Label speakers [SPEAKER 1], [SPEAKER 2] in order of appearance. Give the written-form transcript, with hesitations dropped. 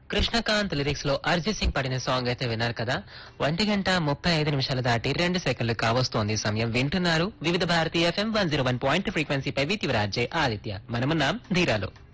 [SPEAKER 1] Krishnakanth lyrics లో అరిజిత్ సింగ్ పాడిన song అయితే విన్నారు కదా. 1:35 దాటి 2 సెకండ్లు కావస్తోంది సమయం. వింటున్నారు వివిధ భారతీయ FM 101 ఫ్రీక్వెన్సీపై విత్ యువరాజే ఆదిత్య. మనమున్నాం ధీరాలో.